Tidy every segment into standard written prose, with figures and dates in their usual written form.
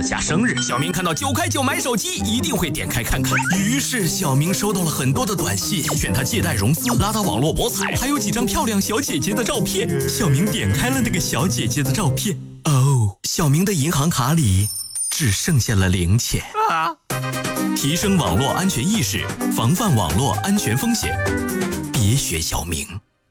下生日，小明看到9块9买手机，一定会点开看看。于是小明收到了很多的短信，劝他借贷融资，拉他网络博彩，还有几张漂亮小姐姐的照片。小明点开了那个小姐姐的照片，小明的银行卡里只剩下了零钱啊！提升网络安全意识，防范网络安全风险，别学小明。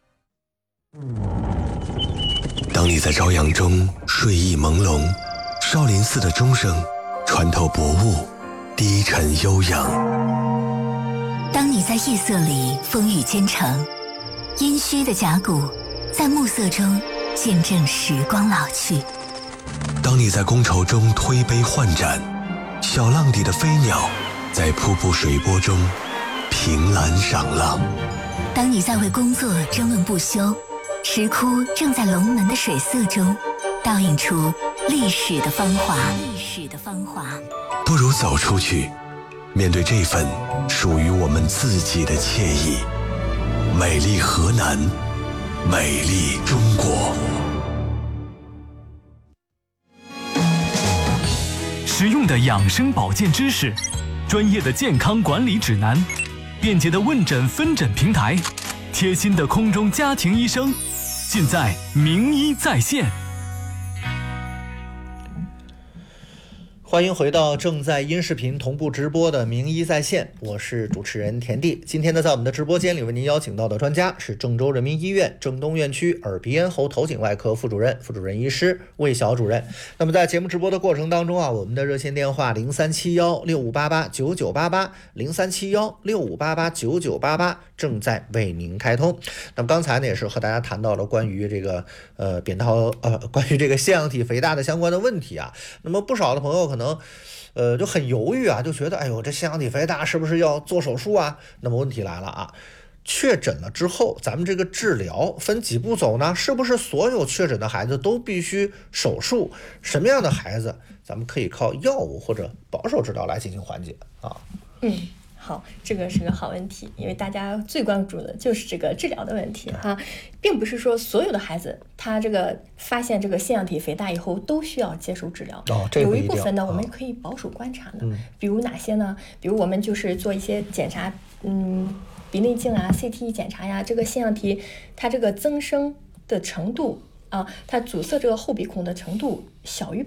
当你在朝阳中睡意朦胧，少林寺的钟声穿透薄雾，低沉悠扬。 当你在夜色里风雨兼程，阴虚的甲骨在暮色中见证时光老去。 当你在觥筹中推杯换盏，小浪底的飞鸟在瀑布水波中凭栏赏浪。 当你在为工作争论不休，石窟正在龙门的水色中倒映出历史的芳华。 不如走出去，面对这份属于我们自己的惬意。美丽河南，美丽中国。 实用的养生保健知识，专业的健康管理指南，便捷的问诊分诊平台，贴心的空中家庭医生，尽在名医在线。 欢迎回到正在音视频同步直播的名医在线，我是主持人田地。今天呢，在我们的直播间里为您邀请到的专家是郑州人民医院郑东院区耳鼻咽喉头颈外科副主任医师魏晓主任。那么在节目直播的过程当中啊，我们的热线电话037165889988，037165889988正在为您开通。那么刚才呢，也是和大家谈到了关于这个关于这个腺样体肥大的相关的问题啊。那么不少的朋友可能就很犹豫啊，就觉得哎呦，这腺样体肥大是不是要做手术啊？那么问题来了啊，确诊了之后，咱们这个治疗分几步走呢？是不是所有确诊的孩子都必须手术？什么样的孩子咱们可以靠药物或者保守治疗来进行缓解啊？ 好，这个是个好问题，因为大家最关注的就是这个治疗的问题哈，并不是说所有的孩子他这个发现这个腺样体肥大以后都需要接受治疗，有一部分呢我们可以保守观察的，比如哪些呢？比如我们就是做一些检查，鼻内镜啊、CT 检查呀，这个腺样体它这个增生的程度啊，它阻塞这个后鼻孔的程度小于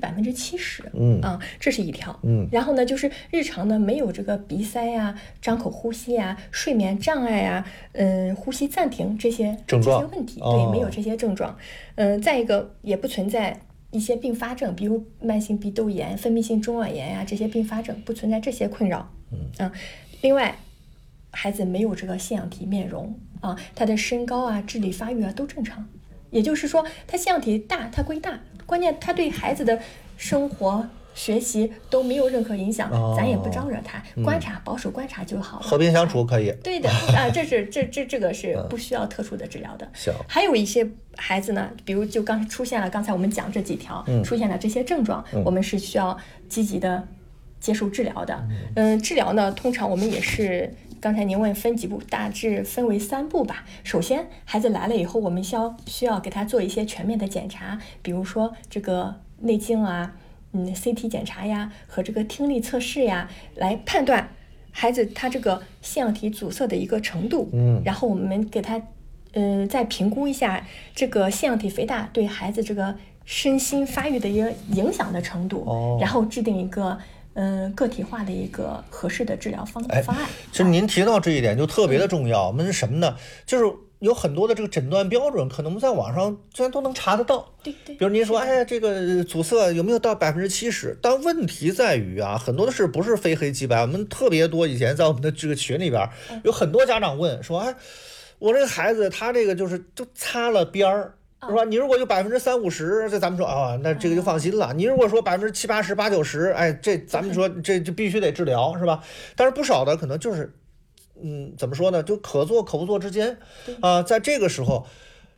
70%，这是一条。然后呢，就是日常呢没有这个鼻塞啊、张口呼吸啊、睡眠障碍啊、呼吸暂停这些问题，对，没有这些症状。再一个也不存在一些并发症，比如慢性鼻窦炎、分泌性中耳炎呀，这些并发症不存在这些困扰。另外，孩子没有这个腺样体面容啊，他的身高啊、智力发育啊都正常。也就是说，他腺样体大，它归大，关键他对孩子的生活、学习都没有任何影响，咱也不招惹他，观察保守观察就好了， 和平相处可以。 对的啊，这个是不需要特殊的治疗的。还有一些孩子呢，比如就出现了刚才我们讲这几条，出现了这些症状，我们是需要积极的接受治疗的。治疗呢，通常我们也是。刚才您问分几步，大致分为3步吧。首先，孩子来了以后，我们需要给他做一些全面的检查，比如说这个内镜啊、CT 检查呀和这个听力测试呀，来判断孩子他这个腺样体阻塞的一个程度。然后我们给他再评估一下这个腺样体肥大对孩子这个身心发育的一个影响的程度，然后制定一个个体化的一个合适的治疗方案。 其实您提到这一点就特别的重要。我们是什么呢？就是有很多的这个诊断标准，可能我们在网上虽然都能查得到。 对。 比如您说，这个阻塞有没有到70%？但问题在于啊，很多的事不是非黑即白。我们特别多，以前在我们的这个群里边，有很多家长问说，我这个孩子他这个就擦了边儿。是吧？你如果有30%-50%，这咱们说那这个就放心了。你如果说70%-80%、80%-90%，这咱们说这就必须得治疗，是吧？但是不少的可能就是，怎么说呢？就可做可不做之间啊，在这个时候，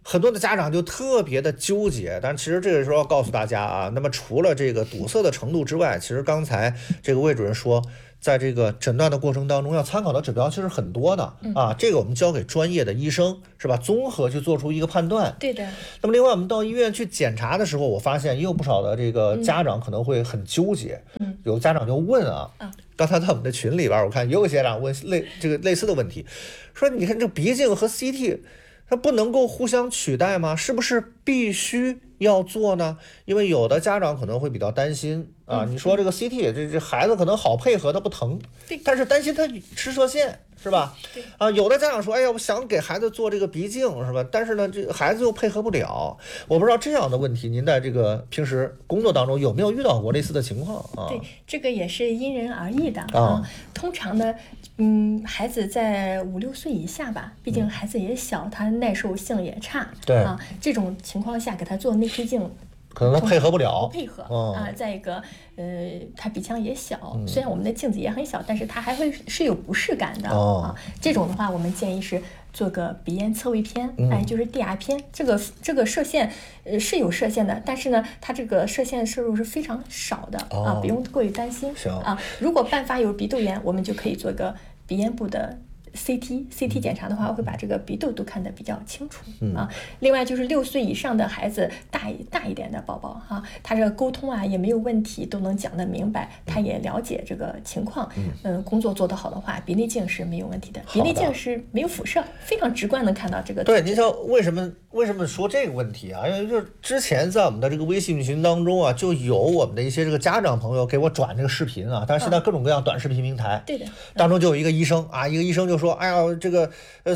很多的家长就特别的纠结，但其实这个时候要告诉大家啊，那么除了这个堵塞的程度之外，其实刚才这个魏主任说，在这个诊断的过程当中要参考的指标其实很多的啊，这个我们交给专业的医生是吧，综合去做出一个判断。 对的。 那么另外我们到医院去检查的时候，我发现也有不少的这个家长可能会很纠结，有家长就问啊，刚才在我们的群里边，我看也有家长问类似的问题，说你看这鼻镜和 CT。它不能够互相取代吗？是不是必须要做呢？因为有的家长可能会比较担心啊，你说这个 CT 这孩子可能好配合，他不疼，但是担心他吃射线是吧？啊，有的家长说，哎呀，我想给孩子做这个鼻镜是吧？但是呢，这孩子又配合不了。我不知道这样的问题，您在这个平时工作当中有没有遇到过类似的情况啊？ 对，这个也是因人而异的啊。通常呢，孩子在5、6岁以下吧，毕竟孩子也小，他耐受性也差， 对啊，这种情况下给他做内窥镜。 可能他配合不了， 不配合啊。再一个，他鼻腔也小，虽然我们的镜子也很小，但是他还会是有不适感的啊。这种的话，我们建议是做个鼻咽侧位片，就是 DR 片。这个射线是有射线的，但是呢，它这个射线摄入是非常少的啊，不用过于担心啊。如果伴发有鼻窦炎，我们就可以做个鼻咽部的CT 检查的话，会把这个鼻窦都看得比较清楚啊。另外就是6岁以上的孩子，大一点的宝宝哈，他这个沟通啊也没有问题，都能讲得明白，他也了解这个情况。工作做得好的话，鼻内镜是没有问题的。鼻内镜是没有辐射，非常直观能看到这个。 对，您像为什么说这个问题啊？因为就是之前在我们的这个微信群当中啊，就有我们的一些这个家长朋友给我转这个视频啊，但是现在各种各样短视频平台， 对的， 当中就有一个医生啊，一个医生就说，哎呀，这个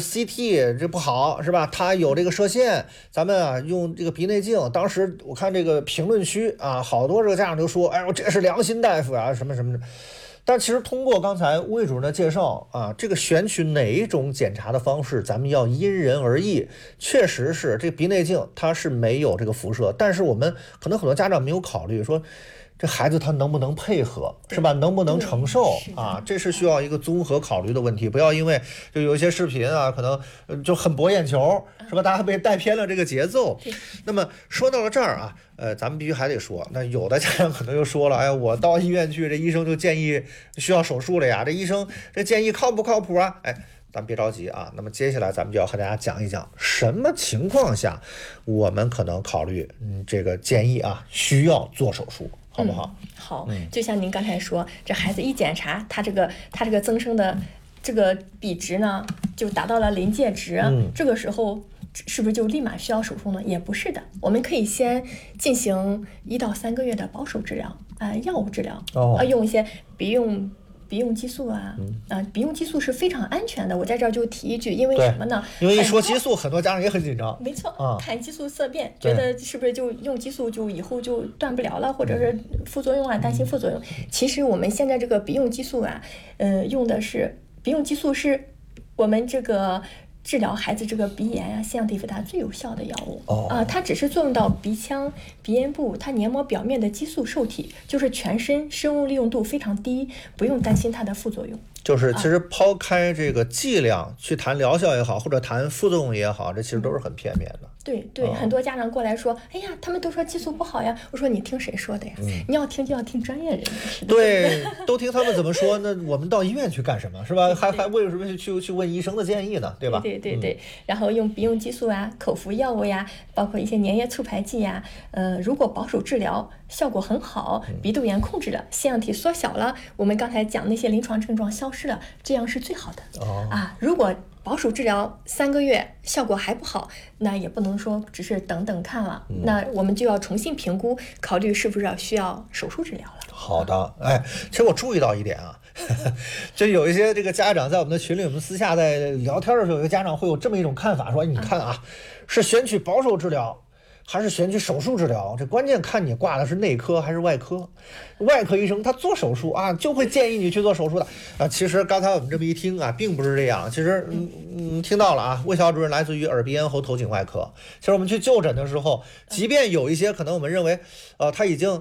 CT 这不好是吧？他有这个射线，咱们啊用这个鼻内镜。当时我看这个评论区啊，好多这个家长就说，哎呦，这是良心大夫啊，什么什么的。但其实通过刚才魏主任的介绍啊，这个选取哪一种检查的方式，咱们要因人而异。确实是这鼻内镜它是没有这个辐射，但是我们可能很多家长没有考虑说，这孩子他能不能配合是吧？能不能承受啊？这是需要一个综合考虑的问题。不要因为就有一些视频啊，可能就很博眼球是吧？大家被带偏了这个节奏。那么说到了这儿啊，咱们必须还得说，那有的家长可能又说了，哎呀，我到医院去，这医生就建议需要手术了呀，这医生这建议靠不靠谱啊？哎，咱别着急啊。那么接下来咱们就要和大家讲一讲，什么情况下我们可能考虑这个建议啊需要做手术。好不好？ 好，就像您刚才说，这孩子一检查，他这个增生的这个比值呢，就达到了临界值，这个时候是不是就立马需要手术呢？也不是的，我们可以先进行1到3个月的保守治疗，药物治疗，用一些鼻用激素啊，鼻用激素是非常安全的。我在这儿就提一句，因为什么呢？ 因为一说激素，很多家长也很紧张。 没错，看激素色变，觉得是不是就用激素就以后就断不了了，或者是副作用啊，担心副作用。其实我们现在这个鼻用激素啊，用的是鼻用激素是我们这个治疗孩子这个鼻炎啊、腺样体肥大最有效的药物它只是作用到鼻腔、鼻咽部，它黏膜表面的激素受体，就是全身生物利用度非常低，不用担心它的副作用。 就是其实抛开这个剂量去谈疗效也好，或者谈副作用也好，这其实都是很片面的。 对，很多家长过来说，哎呀，他们都说激素不好呀。我说你听谁说的呀？你要听就要听专业人士。 对，都听他们怎么说，那我们到医院去干什么？是吧？还为什么去问医生的建议呢？对吧？ 对。然后用鼻用激素啊、口服药物呀，包括一些粘液促排剂呀。如果保守治疗效果很好，鼻窦炎控制了，腺样体缩小了，我们刚才讲那些临床症状消失了，这样是最好的。如果保守治疗3个月效果还不好，那也不能说只是等等看了，那我们就要重新评估，考虑是不是需要手术治疗了。 好的，其实我注意到一点啊，就有一些这个家长在我们的群里，我们私下在聊天的时候，有一个家长会有这么一种看法，说你看啊，是选取保守治疗还是选取手术治疗，这关键看你挂的是内科还是外科。外科医生他做手术啊，就会建议你去做手术的其实刚才我们这么一听啊，并不是这样。其实听到了啊，魏小主任来自于耳鼻咽喉头颈外科。其实我们去就诊的时候，即便有一些可能我们认为他已经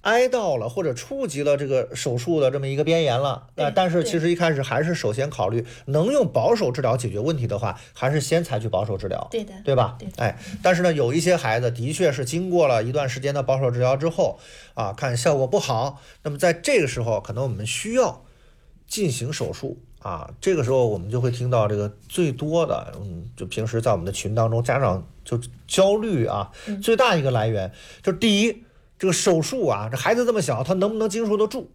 挨到了或者触及了这个手术的这么一个边缘了，但是其实一开始还是首先考虑能用保守治疗解决问题的话，还是先采取保守治疗， 对的， 对吧？ 对。 哎，但是呢，有一些孩子的确是经过了一段时间的保守治疗之后啊，看效果不好，那么在这个时候，可能我们需要进行手术。啊，这个时候我们就会听到这个最多的，就平时在我们的群当中，家长就焦虑啊，最大一个来源就是第一，这个手术啊，这孩子这么小，他能不能经受得住？